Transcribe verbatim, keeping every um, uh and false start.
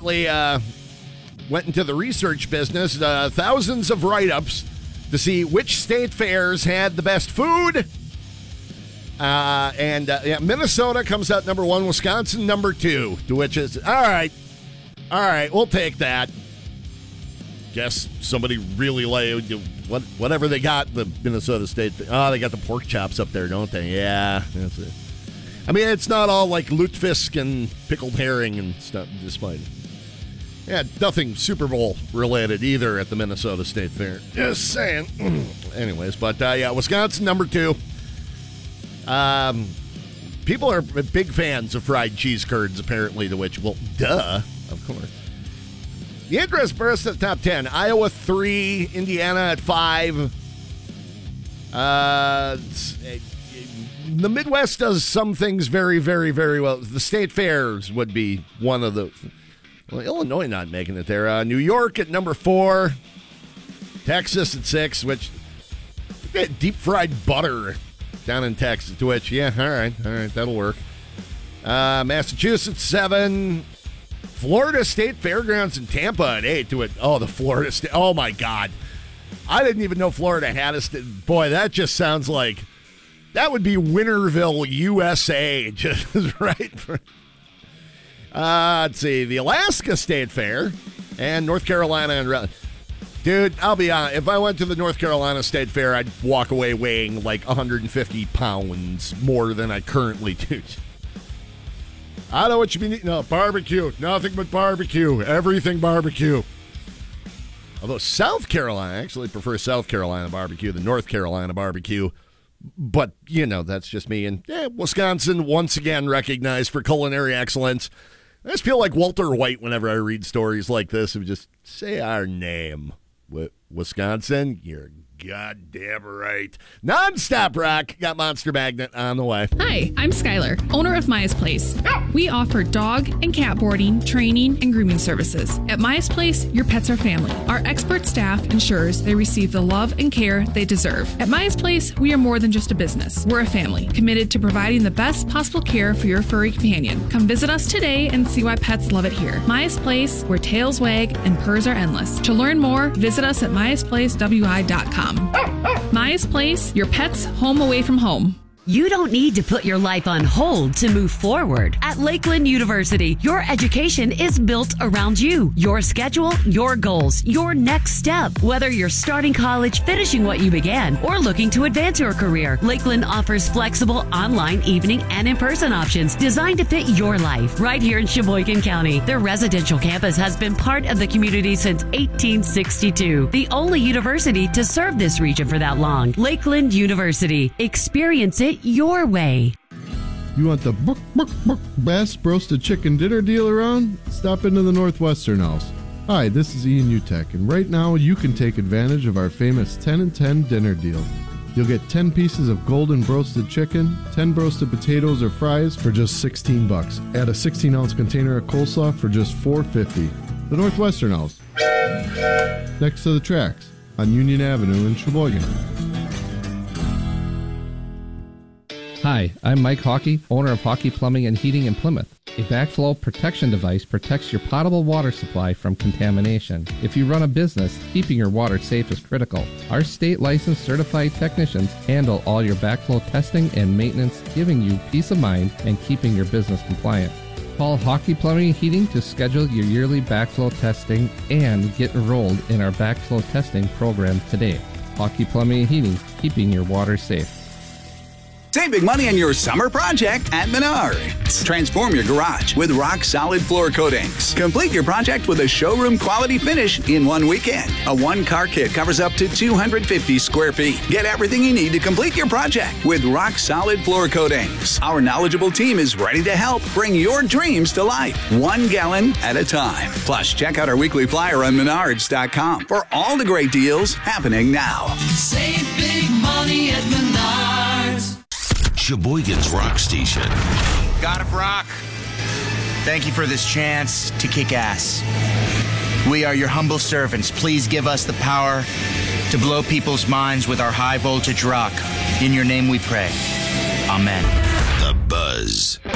apparently uh, went into the research business, uh, thousands of write-ups to see which state fairs had the best food. Uh, and uh, yeah, Minnesota comes out number one, Wisconsin number two, to which is, all right, all right, we'll take that. Guess somebody really like what, whatever they got, the Minnesota State. Oh, they got the pork chops up there, don't they? Yeah, that's it. I mean, it's not all like lutefisk and pickled herring and stuff, despite it. Yeah, nothing Super Bowl related either at the Minnesota State Fair. Just saying. Anyways, but uh, yeah, Wisconsin number two. Um, people are big fans of fried cheese curds, apparently, to which, well, duh, of course. The interest burst at the top ten. Iowa three, Indiana at five. Uh, the Midwest does some things very, very, very well. The state fairs would be one of the. Well, Illinois not making it there. Uh, New York at number four. Texas at six, which deep fried butter down in Texas, to which, yeah, all right, all right, that'll work. Uh, Massachusetts, seven. Florida State Fairgrounds in Tampa at eight to it. Oh, the Florida State. Oh, my God. I didn't even know Florida had a state. Boy, that just sounds like, that would be Winterville, U S A, just right. Uh, let's see, the Alaska State Fair and North Carolina and Rutland. Dude, I'll be honest. If I went to the North Carolina State Fair, I'd walk away weighing like one hundred fifty pounds more than I currently do. I know what you mean. No, barbecue. Nothing but barbecue. Everything barbecue. Although South Carolina, I actually prefer South Carolina barbecue than North Carolina barbecue. But, you know, that's just me. And yeah, Wisconsin, once again, recognized for culinary excellence. I just feel like Walter White whenever I read stories like this and just say our name. Wisconsin, you're goddamn right. Non-stop rock. Got Monster Magnet on the way. Hi, I'm Skylar, owner of Maya's Place. We offer dog and cat boarding, training, and grooming services. At Maya's Place, your pets are family. Our expert staff ensures they receive the love and care they deserve. At Maya's Place, we are more than just a business. We're a family, committed to providing the best possible care for your furry companion. Come visit us today and see why pets love it here. Maya's Place, where tails wag and purrs are endless. To learn more, visit us at myas place w i dot com. Maya's Place, your pet's home away from home. You don't need to put your life on hold to move forward. At Lakeland University, your education is built around you, your schedule, your goals, your next step. Whether you're starting college, finishing what you began, or looking to advance your career, Lakeland offers flexible online, evening, and in-person options designed to fit your life. Right here in Sheboygan County, their residential campus has been part of the community since eighteen sixty-two. The only university to serve this region for that long. Lakeland University. Experience it your way. You want the book, book, book, best roasted chicken dinner deal around? Stop into the Northwestern House. Hi, this is Ian Utek, and right now you can take advantage of our famous ten and ten dinner deal. You'll get ten pieces of golden roasted chicken, ten roasted potatoes or fries for just sixteen bucks. Add a sixteen ounce container of coleslaw for just four fifty. The Northwestern House, next to the tracks on Union Avenue in Sheboygan. Hi, I'm Mike Hockey, owner of Hockey Plumbing and Heating in Plymouth. A backflow protection device protects your potable water supply from contamination. If you run a business, keeping your water safe is critical. Our state-licensed certified technicians handle all your backflow testing and maintenance, giving you peace of mind and keeping your business compliant. Call Hockey Plumbing and Heating to schedule your yearly backflow testing and get enrolled in our backflow testing program today. Hockey Plumbing and Heating, keeping your water safe. Save big money on your summer project at Menards. Transform your garage with rock-solid floor coatings. Complete your project with a showroom-quality finish in one weekend. A one-car kit covers up to two hundred fifty square feet. Get everything you need to complete your project with rock-solid floor coatings. Our knowledgeable team is ready to help bring your dreams to life, one gallon at a time. Plus, check out our weekly flyer on menards dot com for all the great deals happening now. Save big money at Menards. Sheboygan's Rock Station. God of Rock, thank you for this chance to kick ass. We are your humble servants. Please give us the power to blow people's minds with our high voltage rock. In your name we pray. Amen. The Buzz.